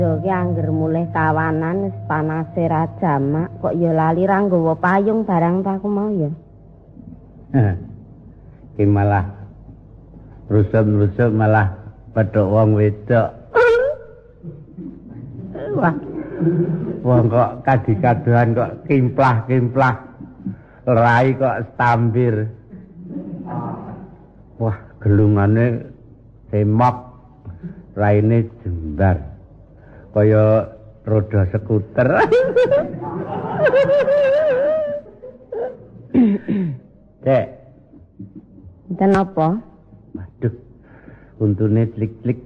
Yo ki angger mulih kawanan wis panase ra jamak kok ya lali ra nggawa payung barang ta aku mau ya. Ki malah rusuk-rusuk malah pedhok wong wedok. Wah. Wong kok kadi-kadohan kok kimplah-kimplah. Rai kok stambir. Wah, gelungane semok. Raine jembar. Kaya roda skuter. Cek. Enten apa? Waduh. Untune klik-klik.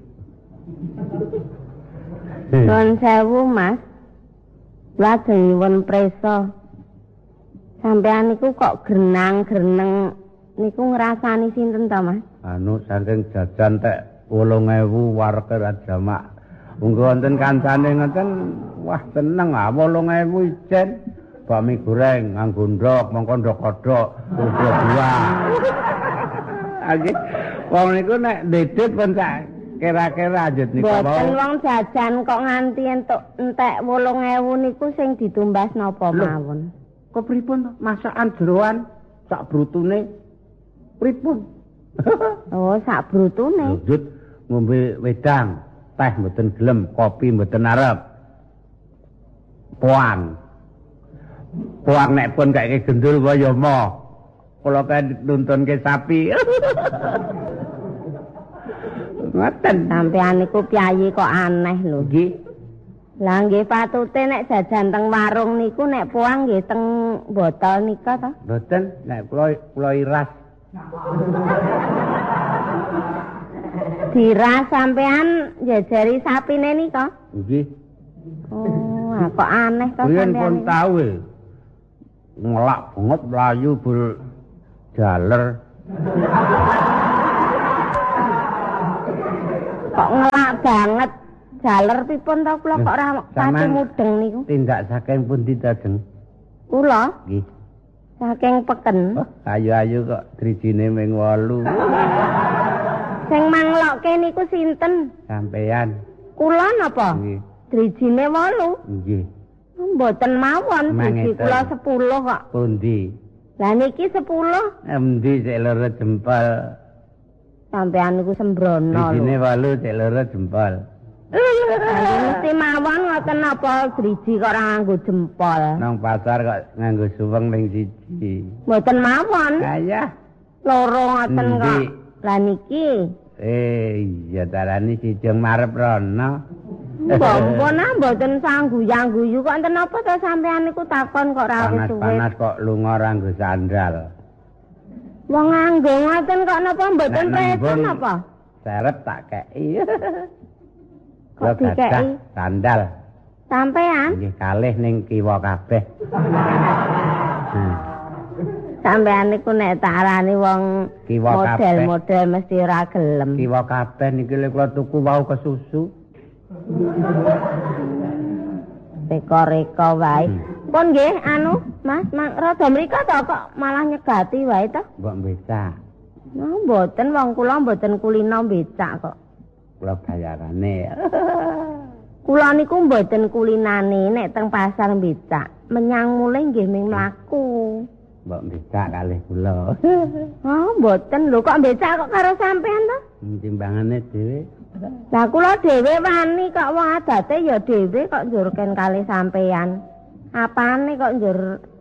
Nuwun sewu, Mas. Lajeng nyuwun prisa. Sampeyan niku kok grenang-greneng niku ngrasani sinten ta, Mas? Anu saking jajan tek 8.000 wareg ra jamak. Monggo wonten kancane ngoten, wah seneng 8.000 ijen. Bakmi goreng nganggo ndok, mongko ndok-ndok, dua. Nggih. Wong niku nek ndedit pun sak kira-kira ajut niku wae. Boten wong jajan kok nganti entuk entek 8.000 niku sing ditumbas napa mawon. Kok pripun to? Masakan jeroan sak brutune pripun? Oh, sak brutune. Lanjut ngombe wedang, teh mboten gelem, kopi mboten arep. Poang. Poang nek pun kaya gendul wae ya moh. Kula kan nuntunke sapi. Ngoten. Sampeyan niku piyayi kok aneh lho. Nggih. Lah nggih patute nek jajan teng warung niku nek poang nggih teng botol nika to? Mboten, nek kula iras. Diras sampean jejeri sapine nika? Nggih. Oh, kok aneh to Riyen sampean. pun tau ngelak banget mlayu bul jaler. Kok ngelak banget. Jaler pripun to kula kok ora pati mudeng niku. Tindak saking pundi dajeng? Kula Nggih. saking peken. Oh, ayu-ayu kok drijine ming 8. Sing manglokke niku sinten? Sampeyan. Kula napa? Nggih. Drijine 8. Nggih. Mboten mawon, driji kula 10 kok. Pundi? Lah niki 10. Endi cek loro jempol. Sampeyan niku sembrono lho. Drijine 8 cek loro jempol. Mesti mawon ngoten napa driji kok ora nganggo jempol. Nang pasar kok nganggo suweng ning siji. Mboten mawon. Ayah. Loro ngoten kok. Endi? Lah niki Iya darani sijeng marep rono. Bompon mboten sangguyang-guyu kok enten apa to sampean niku takon kok ra wis suwe. Panas kok lunga ora nggo sandal. Wong nganggo ngoten kok napa mboten presen apa? Seret tak kei. Kok dikei? Sandal. Sampean? Nggih kalih ning kiwa kabeh. Sampean niku nek tak arani wong Kiwa model-model mesti ora gelem. Kiwa kabeh niki lek kula tuku wau kesusu. Reka-reka wae. Pun nggih anu, Mas, rada mriko to kok malah nyegati wae to? Mbok becak. Nah, mboten wong kula mboten kulino becak kok. Kula bayarane. Kula niku mboten kulinane nek teng pasar becak. Menyang mulih nggih ming mlaku. Mbok becak kalih kula. Oh, mboten lho kok becak kok karo sampean to? Timbangane dhewe. Lah kula dhewe wani kok wong adate ya dhewe kok njurken kalih sampean. Apane kok njur